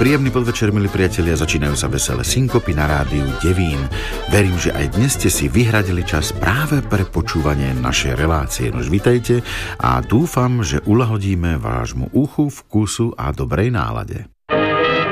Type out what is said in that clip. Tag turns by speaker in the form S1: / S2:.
S1: Príjemný podvečer, milí priatelia, začínajú sa veselé synkopy na rádiu Devín. Verím, že aj dnes ste si vyhradili čas práve pre počúvanie našej relácie. Nož vítajte a dúfam, že uľahodíme vášmu uchu, vkusu a dobrej nálade.